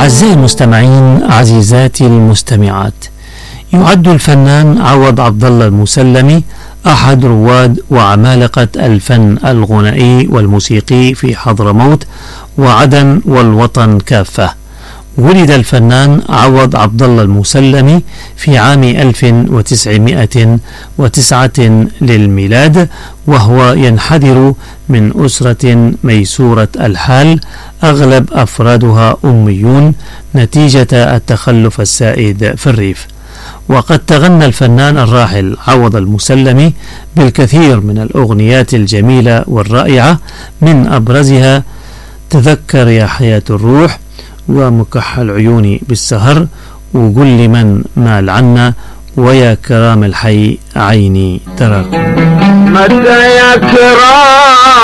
أعزائي المستمعين، عزيزاتي المستمعات، يعد الفنان عوض عبد الله المسلمي أحد رواد وعمالقة الفن الغنائي والموسيقي في حضرموت وعدن والوطن كافة. ولد الفنان عوض عبد الله المسلمي في عام 1909 للميلاد، وهو ينحدر من أسرة ميسورة الحال أغلب أفرادها أميون نتيجة التخلف السائد في الريف. وقد تغنى الفنان الراحل عوض المسلمي بالكثير من الأغنيات الجميلة والرائعة، من أبرزها تذكر يا حياة الروح، ومكحل عيوني بالسهر، وقل لمن مال عنا، ويا كرام الحي عيني تراكم. متى يا كرام